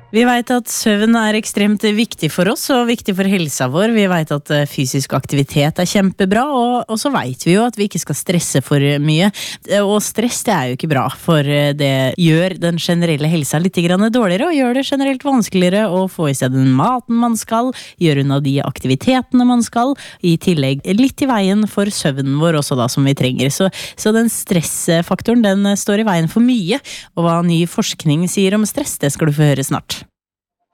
Vi vet at søvn ekstremt viktig for oss og viktig for helsa vår. Vi vet at fysisk aktivitet kjempebra, og så vet vi jo at vi ikke skal stresse for mye. Og stress det jo ikke bra, for det gjør den generelle helsa litt grann dårligere, og gjør det generelt vanskeligere å få i seg den maten man skal, gjøre unna de aktivitetene man skal, i tillegg litt i veien for søvnen vår også da, som vi trenger. Så den stressfaktoren, den står i veien for mye, og hva ny forskning sier om stress, det skal du få høre snart.